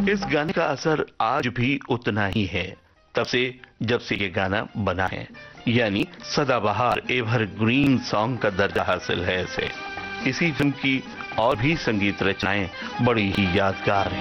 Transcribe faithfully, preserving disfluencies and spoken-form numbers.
इस गाने का असर आज भी उतना ही है, तब से जब से ये गाना बना है, यानी सदाबहार एवरग्रीन सॉन्ग का दर्जा हासिल है इसे। इसी फिल्म की और भी संगीत रचनाएं बड़ी ही यादगार हैं।